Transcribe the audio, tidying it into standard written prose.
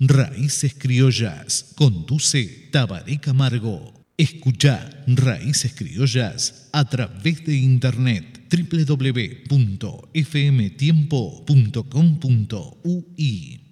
Raíces Criollas. Conduce Tabaré Camargo. Escucha Raíces Criollas a través de internet www.fmtiempo.com.ui.